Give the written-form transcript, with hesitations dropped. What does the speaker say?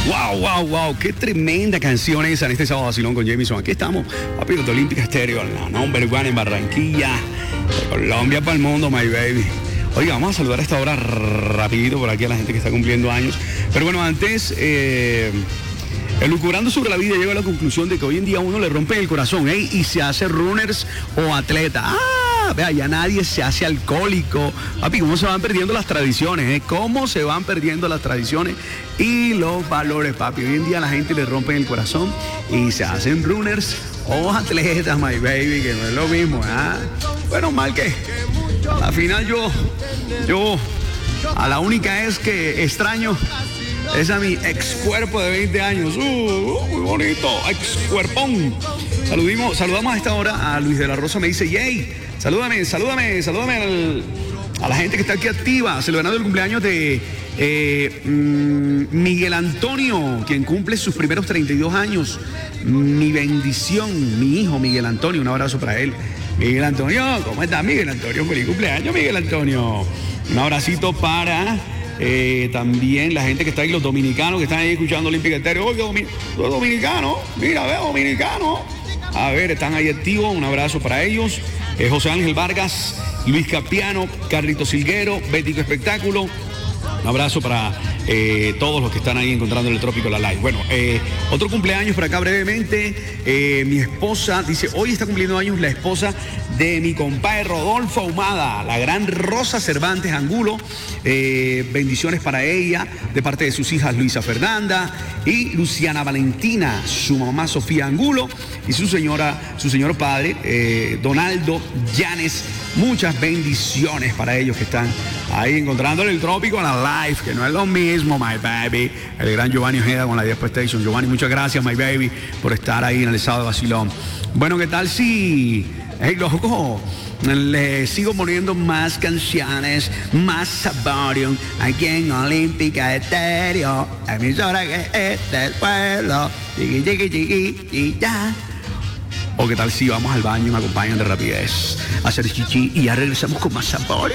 Wow, wow, wow, qué tremenda canción esa en este sábado vacilón con Jamison. Aquí estamos, papi, de Olímpica Estéreo, la number one en Barranquilla, de Colombia para el mundo, my baby. Oiga, vamos a saludar a esta hora rapidito por aquí a la gente que está cumpliendo años. Pero bueno, antes, elucubrando sobre la vida, llego a la conclusión de que hoy en día a uno le rompe el corazón, ¿eh? Y se hace runners o atleta. Vea, ya nadie se hace alcohólico. Papi, ¿cómo se van perdiendo las tradiciones? ¿Cómo se van perdiendo las tradiciones y los valores, papi? Hoy en día a la gente le rompen el corazón y se hacen runners o atletas, my baby, que no es lo mismo, ¿ah? Bueno, mal que al final yo a la única es que extraño es a mi ex cuerpo de 20 años. Muy bonito, ex cuerpón. Saludamos a esta hora a Luis de la Rosa, me dice, yay, salúdame a la gente que está aquí activa, celebrando el cumpleaños de Miguel Antonio, quien cumple sus primeros 32 años. Mi bendición, mi hijo Miguel Antonio, un abrazo para él. Miguel Antonio, ¿cómo estás, Miguel Antonio? Feliz cumpleaños, Miguel Antonio. Un abracito para también la gente que está ahí, los dominicanos que están ahí escuchando Olímpica Estéreo. Oye, los dominicanos, mira, veo dominicanos. A ver, están ahí activos, un abrazo para ellos. José Ángel Vargas, Luis Capiano, Carlito Silguero, Bético Espectáculo. Un abrazo para todos los que están ahí encontrando el Trópico La Live. Bueno, otro cumpleaños por acá brevemente. Mi esposa, dice, hoy está cumpliendo años la esposa de mi compadre Rodolfo Ahumada, la gran Rosa Cervantes Angulo. Bendiciones para ella, de parte de sus hijas Luisa Fernanda y Luciana Valentina, su mamá Sofía Angulo y su señor padre, Donaldo Llanes. Muchas bendiciones para ellos que están ahí encontrándole el Trópico a la Live, que no es lo mismo, my baby. El gran Giovanni Ojeda con la Diaspo Station. Giovanni, muchas gracias, my baby, por estar ahí en el sábado de vacilón. Bueno, ¿qué tal si, loco, le sigo poniendo más canciones, más saborium aquí en Olímpica Estéreo, emisora que es del pueblo, y ya? ¿O qué tal si vamos al baño y me acompañan de rapidez a hacer chichi y ya regresamos con más sabor?